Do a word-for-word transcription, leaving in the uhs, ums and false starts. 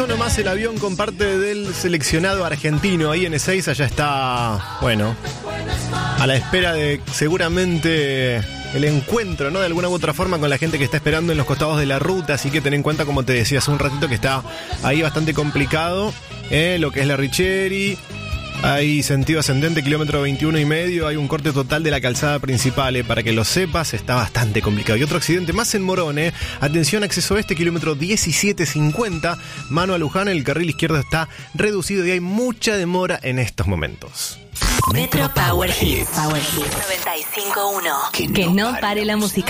Nomás el avión con parte del seleccionado argentino ahí en E seis, allá está, bueno, a la espera de seguramente el encuentro, ¿no? De alguna u otra forma con la gente que está esperando en los costados de la ruta, así que ten en cuenta, como te decía hace un ratito, que está ahí bastante complicado, ¿eh? Lo que es la Richeri. Hay sentido ascendente, kilómetro veintiuno y medio, hay un corte total de la calzada principal, eh, para que lo sepas, está bastante complicado. Y otro accidente más en Morón, eh. Atención, acceso este, kilómetro diecisiete cincuenta, mano a Luján, el carril izquierdo está reducido y hay mucha demora en estos momentos. Metro Power Hits. Power Hits noventa y cinco punto uno. Que no pare la música.